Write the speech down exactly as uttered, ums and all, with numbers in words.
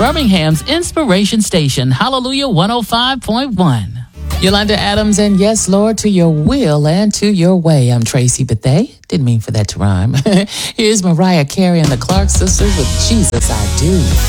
Birmingham's Inspiration Station, Hallelujah one oh five point one. Yolanda Adams and Yes, Lord, to your will and to your way. I'm Tracy Bethea. Didn't mean for that to rhyme. Here's Mariah Carey and the Clark Sisters with Jesus I Do.